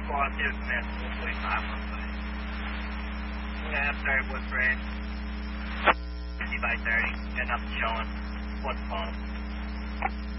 squad 2 command 445 on site. We're gonna have 30 wood frame. 50 by 30. Got nothing showing. What's on?